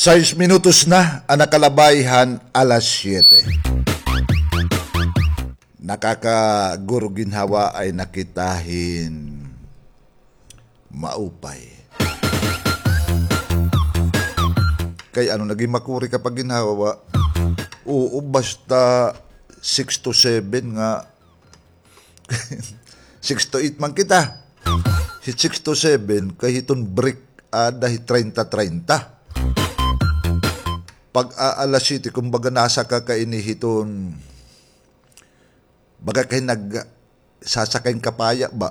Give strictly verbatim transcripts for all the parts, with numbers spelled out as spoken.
Sais minutos na ang nakalabayhan alas siyete. Nakakaguro-ginhawa ay nakitahin maupay. Kay ano, naging makuri kapag ginhawa? Oo, basta six to seven nga. six to eight man kita. Si six to seven, kay hiton break ada uh, thirty thirty. Pag uh, alas siyete, kumbaga nasa ka kainihiton, baga kay nag sasakayin kapaya ba?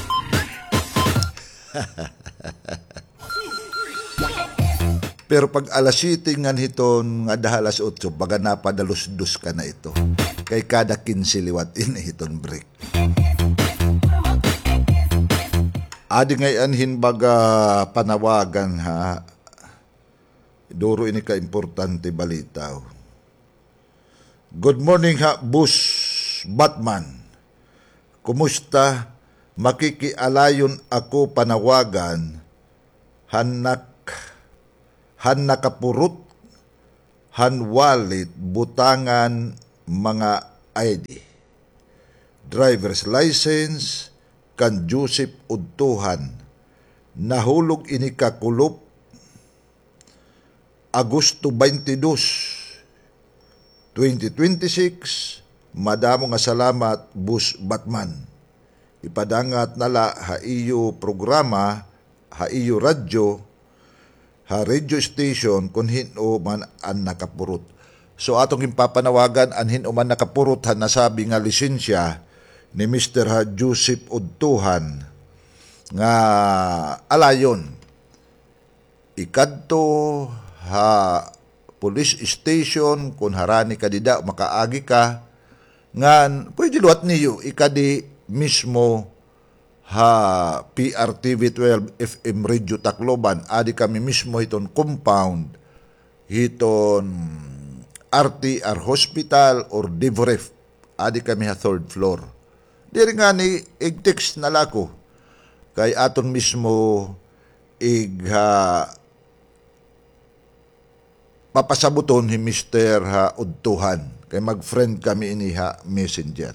Pero pag alas siyete nga hiton nga daha alas otso, baga napadalus-dus ka na ito. Kay kada quince liwat inihiton break. Adi ngayon hin baga panawagan ha. Duro ini ka importante balita. Good morning ha, Bus Batman. Kumusta? Makikialayon ako panawagan. Hanak han nakapurot, han wallet, butangan mga I D. Driver's license, kan Joseph Udtuhan. Nahulog ini kakulop Agosto twenty-two, twenty twenty-six. Madamo nga salamat, Bus Batman. Ipadangat nala ha iyo programa, ha iyo radyo, ha radio station kung hino man ang nakapurot. So atong impapanawagan ang hino man nakapurot ha nasabi nga lisensya ni Mister ha Joseph Udtuhan nga alayon. Ikadto ha police station kung harani ka dida makaagi ka ngan pwede luwat niyo ikadi mismo ha P R T V twelve F M Radio Tacloban, adi kami mismo hiton compound hiton R T R Hospital or Divref, adi kami ha third floor. Diri nga ni ig-text na lako kay aton mismo ig ha papasabuton ni Mister ha Udtuhan kay mag-friend kami ini ha messenger.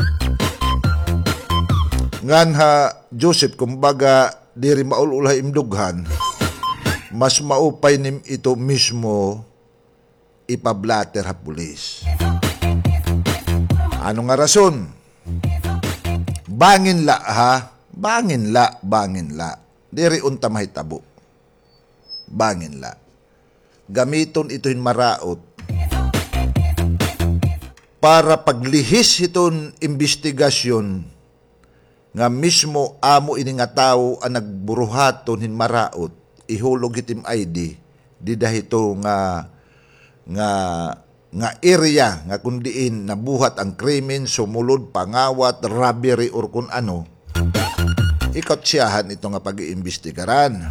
Ngan ha Joseph, kumbaga diri maululay imdughan, mas maupay nim ito mismo ipablater ha pulis. Ano nga rason? Bangin la ha, bangin la, bangin la. Diri unta mahitabo. Bangin la. Gamiton ito'y maraot para paglihis iton investigasyon nga mismo amo ini nga tao ang nagburuhaton hin maraot ihulog itim I D di dahito nga nga nga area nga kundiin nabuhat ang krimen, sumulod, pangawat, robbery or kun ano, ikatsiyahan ito nga pag-iimbestigaran.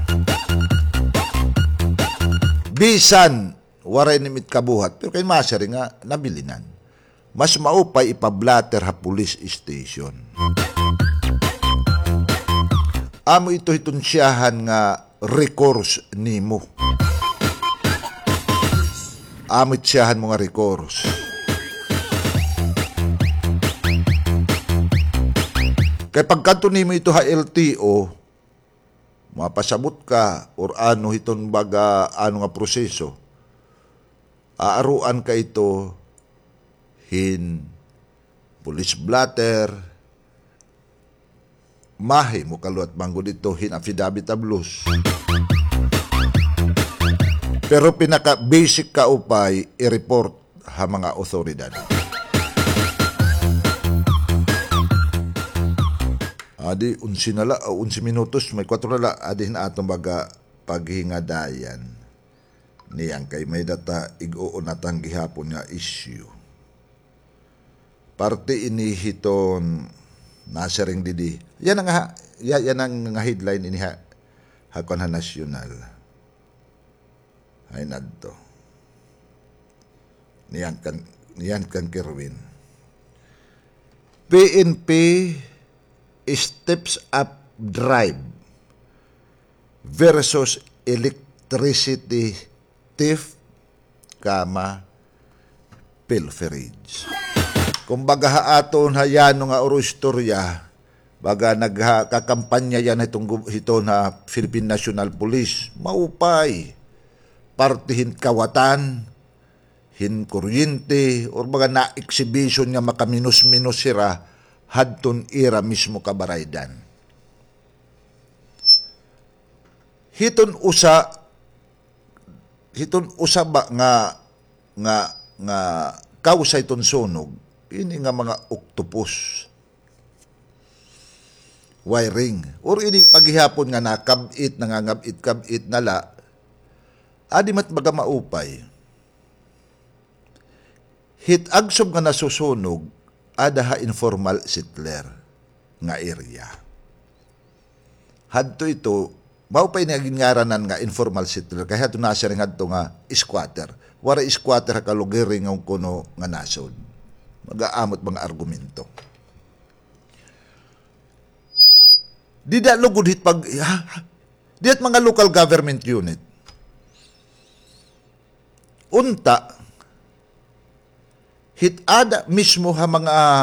Bisan waray nimit kabuhat pero kay masari nga nabilinan. Mas maupay ipablater ha police station. Amo ito hitunsiyahan nga recourse nimo. Amo siyahan mo nga recourse. Kay pagkanto nimo ito ha L T O, mapasabot ka or ano hiton baga ano nga proseso, aaruan ka ito hin police blatter, mahi mo kaluat manggo dito hin affidavit ablus. Pero pinaka basic ka upay i-report ha mga otoridad. Adi unsi nala o unsi minutos may kwatro nala adi na atong baga paghingadayan niyang kay may data ig-oo natang gihapon nga issue. Parte ini hiton nasaring didi. Yan ang yan ang nga headline ini ha hakon ha nasyonal. Ay nadto. Niyan kan niyan kan Kerwin. P N P steps up drive versus electricity theft, kama, pilferage. Kung baga haaton hayano nga oro istorya, baga nagkakampanya yan itong ito na Philippine National Police, maupay, partihin kawatan, hin kuryente, or baga na-exhibition nga makaminus-minus sira, hadton ira mismo kabaraydan. Hiton usa, hiton usa ba nga, nga, nga, kausa iton sunog, ini nga mga octopus, wiring, or ini paghihapon nga nakabit, nangangabit-kabit nala, adi mat baga maupay. Hit agsob nga nasusunog, ada ha informal settler nga area. Hadto ito, maupay naging ngaranan nga informal settler, kaya ito nasa rin hadto nga squatter. Wara squatter ha kalugiri nga kuno nga nasod. Mag-aamot mga argumento. Di da lugod hit pag, ha, di at mga local government unit. Unta, hit ada mismo ha mga